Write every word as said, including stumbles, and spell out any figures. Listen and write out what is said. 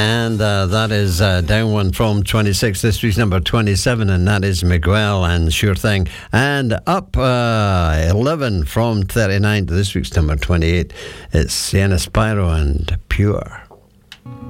And uh, that is uh, down one from twenty-six. This week's number twenty-seven, and that is Miguel and Sure Thing. And up uh, eleven from thirty-nine to this week's number twenty-eight. It's Sienna Spyro and Pure.